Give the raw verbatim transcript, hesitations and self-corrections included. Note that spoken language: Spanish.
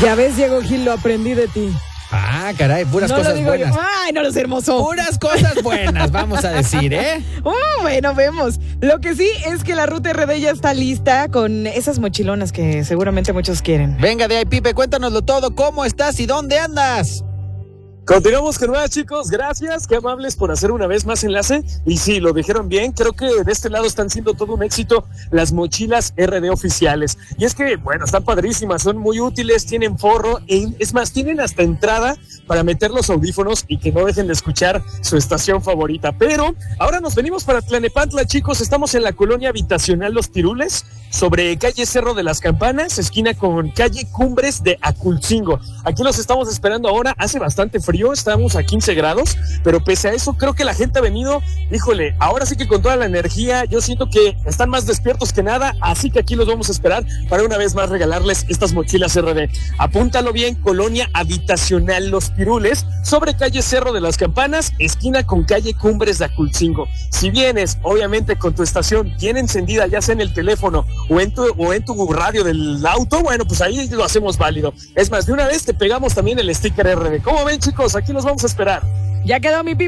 Ya ves, Diego Gil, lo aprendí de ti. Ah, caray, puras no cosas lo digo buenas. Yo. Ay, no lo sé, hermoso. Puras cosas buenas, vamos a decir, ¿eh? Oh, bueno, vemos. Lo que sí es que la Ruta R D ya está lista con esas mochilonas que seguramente muchos quieren. Venga de ahí, Pipe, cuéntanoslo todo. ¿Cómo estás y dónde andas? Continuamos con más, chicos, gracias, qué amables por hacer una vez más enlace, y sí, lo dijeron bien, creo que de este lado están siendo todo un éxito las mochilas R D oficiales, y es que, bueno, están padrísimas, son muy útiles, tienen forro, e es más, tienen hasta entrada para meter los audífonos y que no dejen de escuchar su estación favorita, pero ahora nos venimos para Tlalnepantla, chicos, estamos en la colonia habitacional Los Pirules, sobre calle Cerro de las Campanas, esquina con calle Cumbres de Aculcingo, aquí los estamos esperando ahora, hace bastante frío, estamos a quince grados, pero pese a eso creo que la gente ha venido, híjole, ahora sí que con toda la energía, yo siento que están más despiertos que nada, así que aquí los vamos a esperar para una vez más regalarles estas mochilas R D. Apúntalo bien, colonia habitacional Los Pirules, sobre calle Cerro de las Campanas, esquina con calle Cumbres de Aculcingo. Si vienes, obviamente con tu estación bien encendida, ya sea en el teléfono o en tu, o en tu radio del auto, bueno, pues ahí lo hacemos válido. Es más, de una vez te pegamos también el sticker R D. ¿Cómo ven, chicos? Aquí los vamos a esperar. Ya quedó mi Pipe.